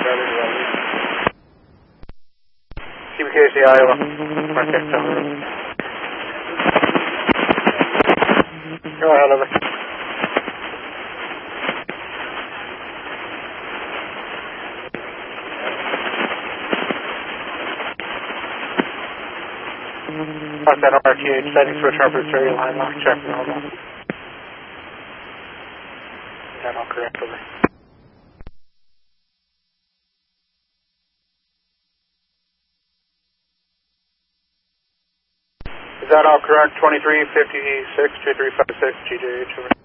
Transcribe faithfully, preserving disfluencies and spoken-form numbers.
C B K C Iowa. Mark X over. Go ahead, over. Mark that R T H, settings for sharpest area line lock, check normal. Is that all correct, over? Is that all correct? twenty-three fifty-six, two three five six, G J H, over.